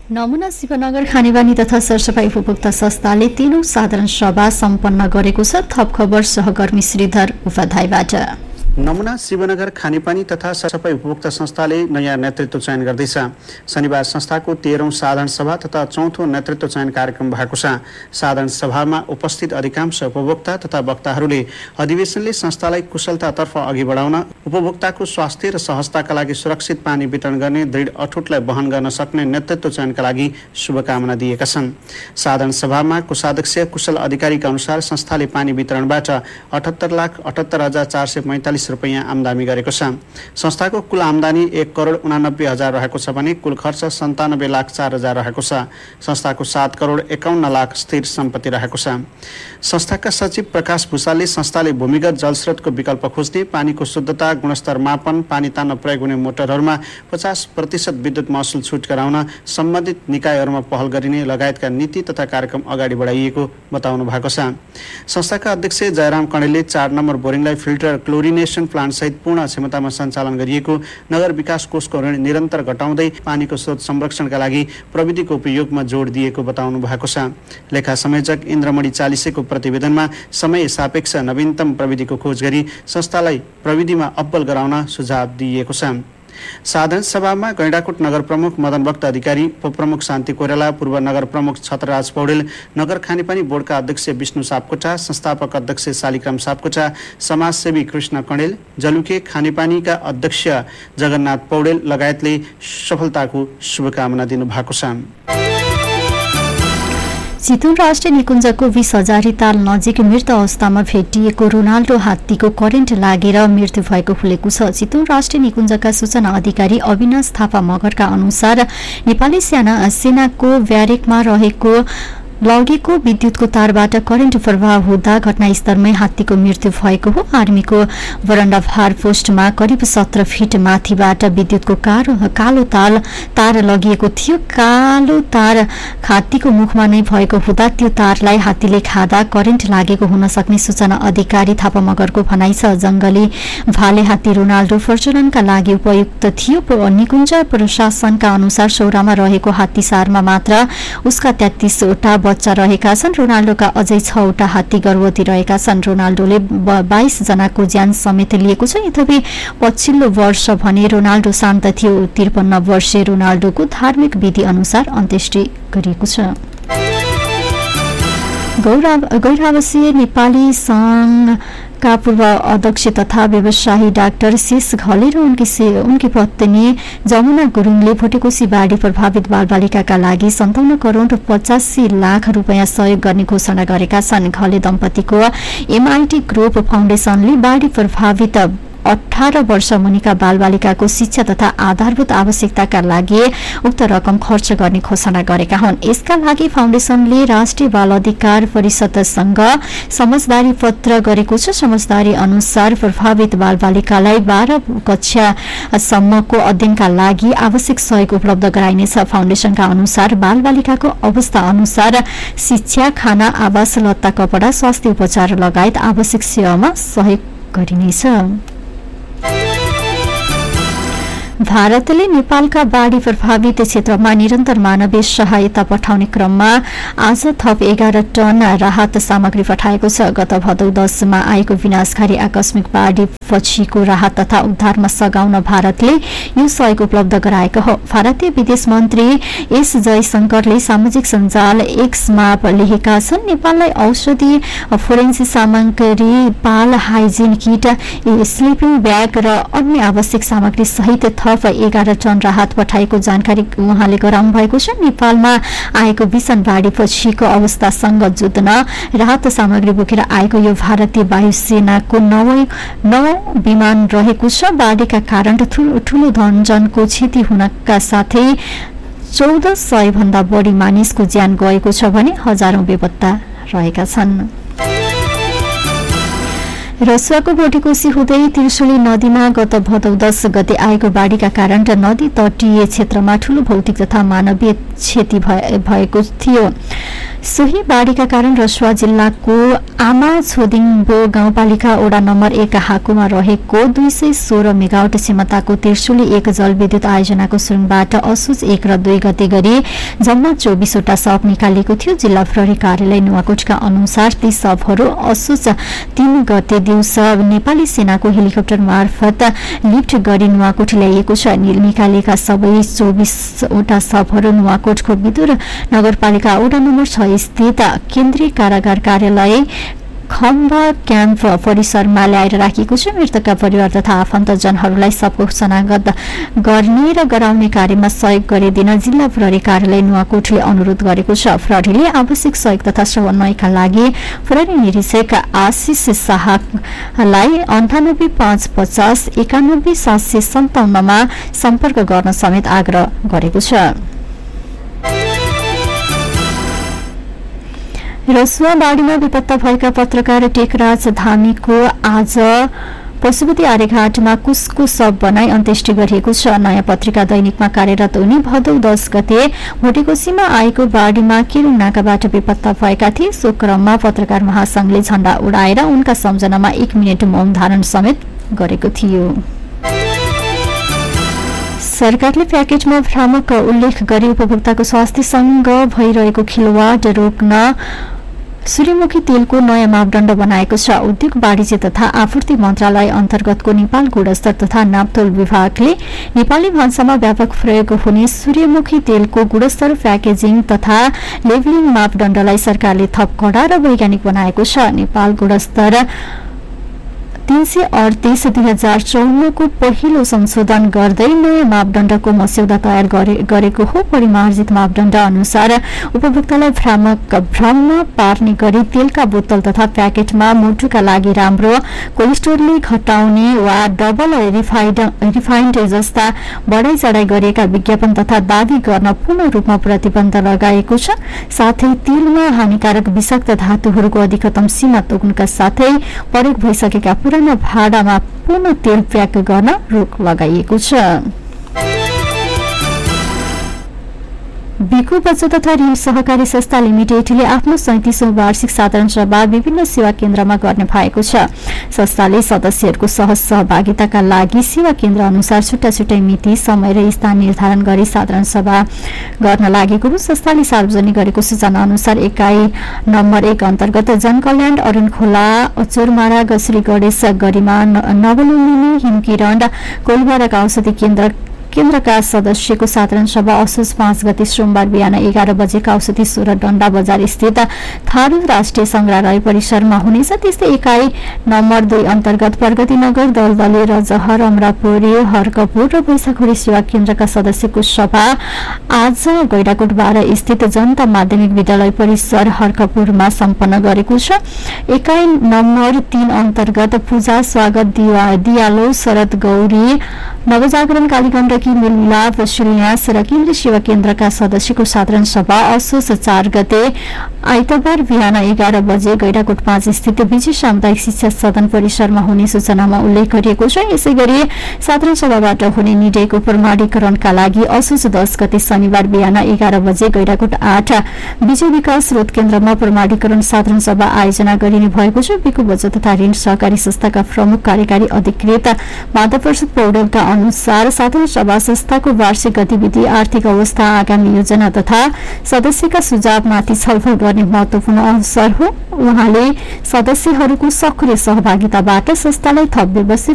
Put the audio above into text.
नमुना शिवनगर खानेपानी तथा सरसफाई उपभोक्ता संस्थाले 3औं साधारण सभा सम्पन्न गरेको छ। थप खबर सहकर्मी श्रीधर उपाध्यायबाट। नमुना शिवनगर खानेपानी तथा सरसफाई उपभोक्ता संस्थाले नयाँ नेतृत्व चयन गर्दैछ। शनिबार संस्थाको 13औं साधारण सभा तथा 4थो नेतृत्व चयन कार्यक्रम भएको छ। साधारण सभामा उपस्थित अधिकांश उपभोक्ता तथा वक्ताहरूले अधिवेशनले संस्थालाई कुशलतातर्फ अघि बढाउन, उपभोक्ताको स्वास्थ्य र सहजताका लागि सुरक्षित पानी वितरण गर्ने दृढ अठोटलाई वहन गर्न सक्ने नेतृत्व चयनका लागि शुभकामना दिएका छन्। साधारण सभामा कोषाध्यक्ष कुशल अधिकारीका अनुसार संस्थाले पानी वितरणबाट 78,78,445 रुपैयाँ आमदानी गरेको छ। संस्थाको कुल आमदानी 1,89,00,000 रहेको छ भने कुल खर्च 97,04,000 रहेको छ। संस्थाको 7,51,00,000 स्थिर सम्पत्ति रहेको छ। संस्थाका सचिव प्रकाश भूषालले संस्थाले भूमिगत जलस्रोतको विकल्प खोज्ने, पानीको शुद्धता, गुणस्तर मापन, पानी तान्न प्रयोग हुने मोटरहरूमा 50% विद्युत महसुल छुट गराउन सम्बन्धित निकायहरूमा पहल गरिने लगायतका नीति तथा कार्यक्रम अगाडि बढाइएको बताउनु भएको छ। संस्थाका अध्यक्ष Jayaram कणेलले 4 number बोरिङलाई filter chlorination plant सहित पूर्ण क्षमतामा सञ्चालन गरिएको, नगर विकास कोषको ऋण निरन्तर घटाउँदै पानीको स्रोत संरक्षणका लागि प्रविधिको उपयोगमा जोड दिएको बताउनु भएको छ। लेखा संयोजक इन्द्रमणि चालिसेको प्रतिवेदनमा समय सापेक्ष नवीनतम प्रविधिको खोज गरी संस्थालाई प्रविधिमा अब्बल गराउन सुझाव दिइएको छ। साधारण सभामा गैंडाकोट नगर प्रमुख मदन भक्त अधिकारी, उपप्रमुख शान्ति कोइराला, पूर्व नगर प्रमुख छत्रराज पौडेल, नगर खानेपानी बोर्डका अध्यक्ष विष्णु सापकोटा, संस्थापक अध्यक्ष शालिग्राम सापकोटा, समाजसेवी कृष्ण कणेल, जलुके खानेपानीका अध्यक्ष जगन्नाथ पौडेल लगायतले सफलताको शुभकामना दिनुभएको छ। चितवन राष्ट्रिय निकुञ्जको 20,000 ताल नजिक मृत अवस्थामा भेटिएको रोनाल्डो हात्तीको करेन्ट लागेर मृत्यु भएको खुलेको छ। चितवन राष्ट्रिय निकुञ्जका सूचना अधिकारी अविनाश थापा मगरका अनुसार नेपाली सेनाको ब्यारेकमा लगेको विद्युतको तारबाट करेन्ट प्रवाह हुँदा घटनास्थलमै हात्तीको मृत्यु भएको हो। आर्मीको वरण्डा फार पोस्टमा करिब 17 फिट माथिबाट विद्युतको कालो तार लगिएको थियो। कालो तार हात्तीको मुखमा नै भएको हुँदा त्यो तारलाई हात्तीले खाँदा करेन्ट लागेको हुन सक्ने सूचना अधिकारी थापा मगरको भनाइ छ। जंगली भाले हात्ती रोनाल्डो प्रजननका लागि उपयुक्त थियो। निकुञ्ज प्रशासनका अनुसार सौरामा रहेको हात्तीसारमा मात्र उसका 33 वटा बच्चा रहेका छन्। रोनाल्डोका अझै 6 वटा हात्ती गर्भवती रहेका छन्। रोनाल्डोले 22 जनाको ज्यान समेत लिएको छ। यद्यपि पछिल्लो वर्ष भने रोनाल्डो शान्त थियो। 53 वर्षीय रोनाल्डोको धार्मिक विधि अनुसार अन्त्येष्टि गरिएको छ। गैर-आवासीय नेपाली संघका पूर्व अध्यक्ष तथा व्यवसायी डाक्टर शेष घले र उनकी पत्नी जमुना गुरुङले भोटेकोशी बाढी प्रभावित बालबालिकाका लागि 57 करोड 85 लाख रुपैयाँ सहयोग गर्ने घोषणा गरेका छन्। घले दम्पतिको एमआईटी ग्रुप फाउन्डेसनले बाढी प्रभावित 18 वर्ष मुनिका बालबालिकाको शिक्षा तथा आधारभूत आवश्यकताका लागि उक्त रकम खर्च गर्ने घोषणा गरेका हुन्। यसका लागि फाउन्डेसनले राष्ट्रिय बाल अधिकार परिषदसँग समझदारी पत्र गरेको छ। समझदारी अनुसार प्रभावित बालबालिकालाई 12 कक्षासम्मको अध्ययनका लागि आवश्यक सहयोग उपलब्ध गराइनेछ। फाउन्डेसनका अनुसार बालबालिकाको अवस्था अनुसार शिक्षा, खाना, आवास, लत्ता, कपडा, स्वास्थ्य उपचार लगायत आवश्यक सेवामा सहयोग गरिनेछ। भारतले नेपालका बाढी प्रभावित क्षेत्रमा निरन्तर मानवीय सहायता पठाउने क्रममा आज थप 11 टन राहत सामग्री पठाएको छ। गत भदौ 10 मा आएको विनाशकारी आकस्मिक बाढी पछिको राहत तथा उद्धारमा सघाउन भारतले यो सहयोग उपलब्ध गराएको हो। भारतीय विदेश मन्त्री एस जयशंकरले सामाजिक सञ्जाल एक्समा लेखेका छन्, नेपाललाई औषधि, फोरेन्सिक सामग्री, पाल, हाइजिन किट, स्लिपिङ ब्याग र अन्य आवश्यक सामग्री सहित थप 11 टन राहत पठाएको जानकारी उहाँले गराउनु भएको छ। नेपालमा आएको भीषण बाढी पछिको अवस्थासँग जुझ्न राहत सामग्री बोकेर आएको यो भारतीय वायुसेनाको 9 विमान रहेको छ। बाढीका कारण ठूलो धनजनको क्षति हुनका साथै 1400 भन्दा बढी मानिसको ज्यान गएको छ भने हजारौं बेपत्ता रहेका छन्। रसुवाको भोटेकोशी हुँदै त्रिशुली नदीमा गत भदौ 10 गते आएको बाढीका कारण नदी तटीय क्षेत्रमा ठूलो भौतिक तथा मानवीय क्षति भएको थियो। सोही बाढीका कारण रसुवा जिल्लाको आमा छोदिङबो गाउँपालिका वडा नम्बर 1 हाकुमा रहेको 216 मेगावाट क्षमताको त्रिशुली 1 जलविद्युत आयोजनाको सुरुङबाट असोज 1 र 2 गते गरी जम्मा 24 वटा शव निकालिएको थियो। जिल्ला प्रहरी कार्यालय नुवाकोटका अनुसार ती शवहरू असोज 3 गते दिउँसो नेपाली सेनाको हेलिकप्टर मार्फत लिफ्ट गरी नुवाकोट ल्याइएको छ। निकालिएका सबै 24 वटा शवहरू नुवाकोटको विदुर नगरपालिका वडा नम्बर 6 स्थित केन्द्रीय कारागार कार्यालय खम्बा क्याम्प परिसरमा ल्याएर राखिएको छ। मृतकका परिवार तथा आफन्तजनहरूलाई सबको शनागत गर्ने र गराउने कार्यमा सहयोग गरिदिन जिल्ला प्रहरी कार्यालय नुवाकोटले अनुरोध गरेको छ। प्रहरीले आवश्यक सहयोग तथा समन्वयका लागि प्रहरी निरीक्षक आशिष शाहलाई 9855 91757 मा सम्पर्क गर्न समेत आग्रह गरेको छ। रसुवा बाढीमा बेपत्ता भएका पत्रकार टेकराज धामीको आज पशुपति आर्यघाटमा कुसको शव बनाई अन्त्येष्टि गरिएको छ। नयाँ पत्रिका दैनिकमा कार्यरत उनी भदौ 10 गते भोटेकोसीमा आएको बाढीमा केरुङ नाकाबाट बेपत्ता भएका थिए। सो क्रममा पत्रकार महासंघले झण्डा उडाएर उनका सम्झनामा 1 मिनेट मौन धारण समेत गरेको थियो। सरकारले प्याकेजमा भ्रामक उल्लेख गरी उपभोक्ताको स्वास्थ्यसँग भइरहेको खिलवाड रोक्न सूर्यमुखी तेलको नयाँ मापदण्ड बनाएको छ। उद्योग वाणिज्य तथा आपूर्ति मन्त्रालय अन्तर्गतको नेपाल गुणस्तर तथा नापतोल विभागले नेपाली भान्सामा व्यापक प्रयोग हुने सूर्यमुखी तेलको गुणस्तर प्याकेजिङ तथा लेबलिङ मापदण्डलाई सरकारले थप कडा र वैज्ञानिक बनाएको छ। नेपाल गुणस्तर 338/2054 को पहिलो संशोधन गर्दै नयाँ मापदण्डको मस्यौदा तयार गरेको हो। परिमार्जित मापदण्ड अनुसार उपभोक्तालाई भ्रममा पार्ने गरी तेलका बोतल तथा प्याकेटमा मुटुका लागि राम्रो, कोलेस्ट्रोलले घटाउने वा डबल रिफाइन्ड जस्ता बढाई चढाई गरिएका विज्ञापन तथा दावी गर्न पूर्ण रूपमा प्रतिबन्ध लगाएको छ। साथै तेलमा हानिकारक विषाक्त धातुहरूको अधिकतम सीमा तोक्नुका साथै प्रयोग भइसकेका पुराना भाडामा पुनः तेल प्याक गर्न रोक लगाइएको छ। बिकु बचत तथा ऋण सहकारी संस्था लिमिटेडले आफ्नो 37औं वार्षिक साधारण सभा विभिन्न सेवा केन्द्रमा गर्ने भएको छ। संस्थाले सदस्यहरूको सहज सहभागिताका लागि सेवा केन्द्र अनुसार छुट्टा छुट्टै मिति, समय र स्थान निर्धारण गरी साधारण सभा गर्न लागेको हो। संस्थाले सार्वजनिक गरेको सूचना अनुसार एकाइ नम्बर 1 अन्तर्गत जनकल्याण, अरुणखोला, चोरमारा, गसरी, गणेश, गरिमा, नवलुम्बिनी, हिमकिरण, कोइलवारा औषधि केन्द्रका सदस्यको साधारण सभा असोज 5 गते सोमबार बिहान 11 बजेका औषधि 16 डण्डा बजार स्थित थारू राष्ट्रिय संग्रहालय परिसरमा हुनेछ। त्यस्तै एकाइ नम्बर 2 अन्तर्गत प्रगतिनगर, दलदले, रजहर, अमरापुरी, हरकपुर र बैशाखोरी सेवा केन्द्रका सदस्यको सभा आज गैडाकोट 12 स्थित जनता माध्यमिक विद्यालय परिसर हरकपुरमा सम्पन्न गरेको छ। एकाइ नम्बर 3 अन्तर्गत पूजा, स्वागत, दियालो, शरद गौरी, नवजागरण, कालीगण्डकी, मेलमिलाप, शिलान्यास र केन्द्रीय सेवा केन्द्रका सदस्यको साधारण सभा असोज 4 गते आइतबार बिहान 11 बजे गैडाकोट 5 स्थित विजय सामुदायिक शिक्षा सदन परिसरमा हुने सूचनामा उल्लेख गरिएको छ। यसैगरी साधारण सभाबाट हुने निर्णयको प्रमाणीकरणका लागि असोज 10 गते शनिबार बिहान 11 बजे गैडाकोट 8 विजय विकास स्रोत केन्द्रमा प्रमाणीकरण साधारण सभा आयोजना गरिने भएको छ। बिकु बचत तथा ऋण सहकारी संस्थाका प्रमुख कार्यकारी अधिकृत माधव प्रसाद पौडेलका अनुसार साधारण सभा संस्थाको वार्षिक गतिविधि, आर्थिक अवस्था, आगामी योजना तथा सदस्यका सुझावमाथि छलफल गर्ने महत्वपूर्ण अवसर हो। उहाँले सदस्यहरूको सक्रिय सहभागिताबाट संस्थालाई थप व्यवस्थित